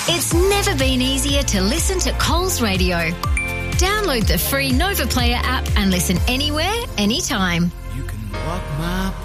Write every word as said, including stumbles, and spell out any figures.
It's never been easier to listen to Coles Radio. Download the free Nova Player app and listen anywhere, anytime. You can walk my